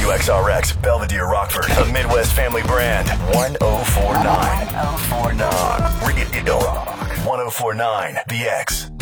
WXRX, Belvedere, Rockford, a Midwest family brand. 1049. 1049. Radio Rock. 1049 BX.